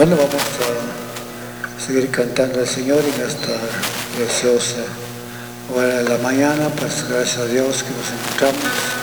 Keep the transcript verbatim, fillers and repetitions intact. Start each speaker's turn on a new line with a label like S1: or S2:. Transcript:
S1: Bueno, vamos a seguir cantando al Señor en esta preciosa hora de la mañana, pues gracias a Dios que nos encontramos